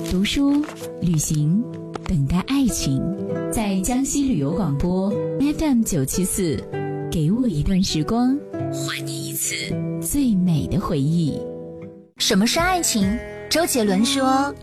读书、旅行，等待爱情。在江西旅游广播 FM974，给我一段时光，还你一次最美的回忆。 什么是爱情？周杰伦说，